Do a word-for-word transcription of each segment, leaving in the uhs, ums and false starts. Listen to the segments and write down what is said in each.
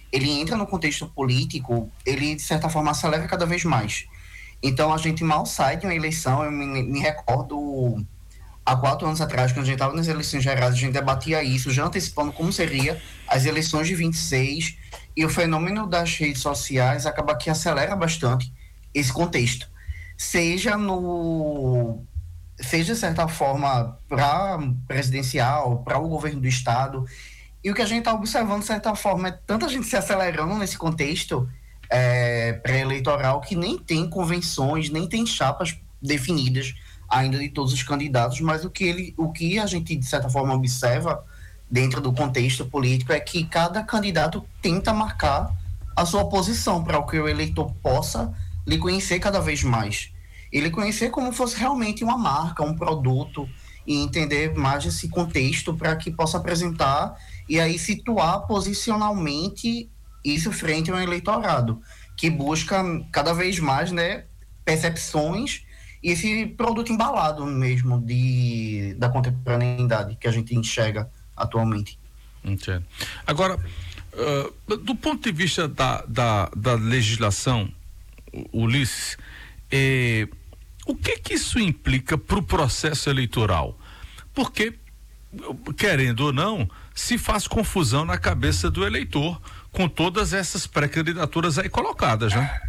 ele entra no contexto político, ele de certa forma acelera cada vez mais. Então a gente mal sai de uma eleição. Eu me, me recordo há quatro anos atrás, quando a gente estava nas eleições gerais, a gente debatia isso, já antecipando como seria as eleições de vinte e seis, e o fenômeno das redes sociais acaba que acelera bastante esse contexto. Seja no... seja de certa forma para presidencial, para o governo do estado, e o que a gente está observando de certa forma é tanta gente se acelerando nesse contexto é, pré-eleitoral, que nem tem convenções, nem tem chapas definidas ainda de todos os candidatos, mas o que, ele, o que a gente de certa forma observa dentro do contexto político é que cada candidato tenta marcar a sua posição para que o eleitor possa lhe conhecer cada vez mais. Ele conhecer como fosse realmente uma marca, um produto, e entender mais esse contexto para que possa apresentar e aí situar posicionalmente isso frente ao eleitorado, que busca cada vez mais, né, percepções e esse produto embalado mesmo de, da contemporaneidade que a gente enxerga atualmente. Entendo. Agora, uh, do ponto de vista da, da, da legislação, Ulisses, eh, o que que isso implica para o processo eleitoral? Porque, querendo ou não, se faz confusão na cabeça do eleitor com todas essas pré-candidaturas aí colocadas, né?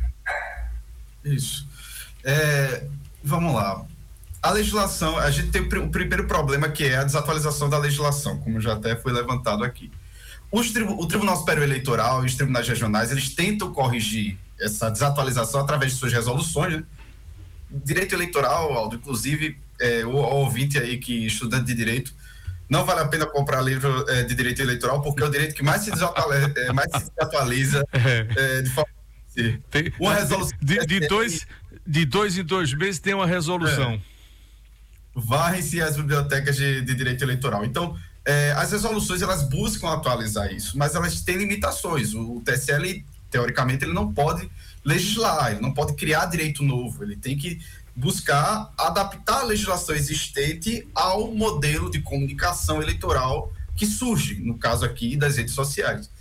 Isso. É, vamos lá. A legislação, a gente tem o primeiro problema, que é a desatualização da legislação, como já até foi levantado aqui. Os, o Tribunal Superior Eleitoral e os tribunais regionais, eles tentam corrigir essa desatualização através de suas resoluções, né? Direito eleitoral, Aldo, inclusive, é, o, o ouvinte aí que estudante de direito, não vale a pena comprar livro é, de direito eleitoral, porque é o direito que mais se desatualiza, é, mais se desatualiza é, de forma... Tem, uma resolução de, de, dois, de dois em dois meses tem uma resolução. É. Varrem-se as bibliotecas de, de direito eleitoral. Então, é, as resoluções, elas buscam atualizar isso, mas elas têm limitações. O, o T S L, teoricamente, ele não pode legislar, ele não pode criar direito novo, ele tem que buscar adaptar a legislação existente ao modelo de comunicação eleitoral que surge, no caso aqui das redes sociais.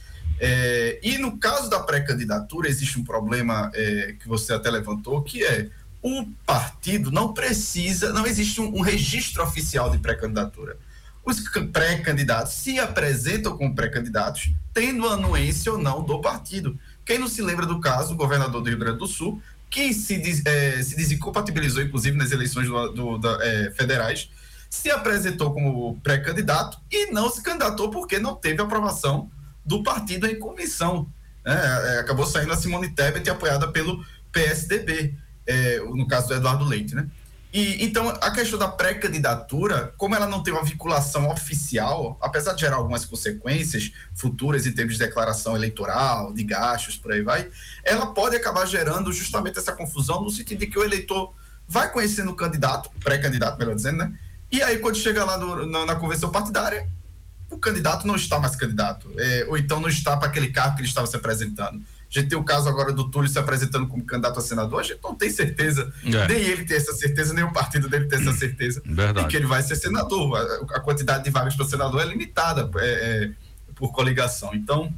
É, e no caso da pré-candidatura, existe um problema é, que você até levantou, que é o partido não precisa, não existe um, um registro oficial de pré-candidatura. Os pré-candidatos se apresentam como pré-candidatos, tendo a anuência ou não do partido. Quem não se lembra do caso do governador do Rio Grande do Sul, que se, des, é, se desincompatibilizou, inclusive, nas eleições do, do, da, é, federais, se apresentou como pré-candidato e não se candidatou porque não teve aprovação do partido em comissão. É, é, acabou saindo a Simone Tebet, apoiada pelo P S D B, é, no caso do Eduardo Leite, né? E, então, a questão da pré-candidatura, como ela não tem uma vinculação oficial, apesar de gerar algumas consequências futuras em termos de declaração eleitoral, de gastos, por aí vai, ela pode acabar gerando justamente essa confusão, no sentido de que o eleitor vai conhecendo o candidato, pré-candidato, melhor dizendo, né? E aí, quando chega lá no, na, na convenção partidária, o candidato não está mais candidato, é, ou então não está para aquele cargo que ele estava se apresentando. A gente tem o caso agora do Túlio se apresentando como candidato a senador, a gente não tem certeza, é. nem ele tem essa certeza, nem o partido dele tem essa certeza Verdade. de que ele vai ser senador. A, a quantidade de vagas para senador é limitada é, é, por coligação. Então,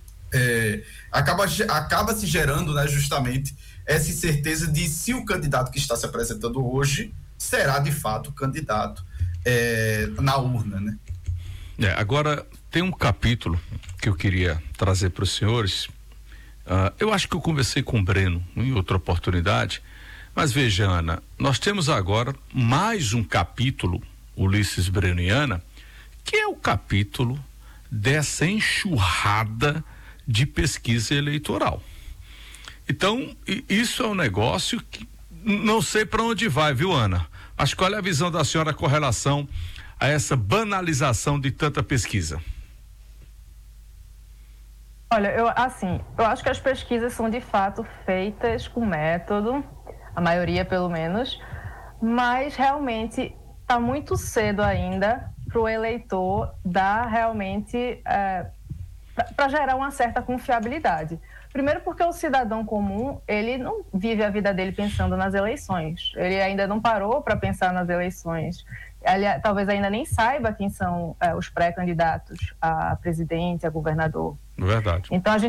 é, acaba, acaba se gerando, né, justamente essa incerteza de se o candidato que está se apresentando hoje será de fato candidato é, na urna, né? É, agora, tem um capítulo que eu queria trazer para os senhores. Uh, eu acho que eu conversei com o Breno em outra oportunidade, mas veja, Ana, nós temos agora mais um capítulo, Ulisses, Breno e Ana, que é o capítulo dessa enxurrada de pesquisa eleitoral. Então, isso é um negócio que não sei para onde vai, viu, Ana? Mas qual é a visão da senhora com relação a essa banalização de tanta pesquisa? Olha, eu, assim, eu acho que as pesquisas são de fato feitas com método, a maioria pelo menos, mas realmente está muito cedo ainda para o eleitor dar realmente, é, para gerar uma certa confiabilidade. Primeiro porque o cidadão comum, ele não vive a vida dele pensando nas eleições, ele ainda não parou para pensar nas eleições. Ele talvez ainda nem saiba quem são é, os pré-candidatos a presidente, a governador. Verdade. Então a gente